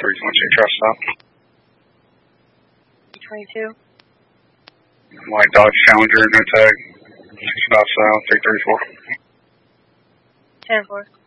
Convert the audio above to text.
326 truck stop. 22. White Dodge Challenger, no tag. 6 miles south, 334. 10-4.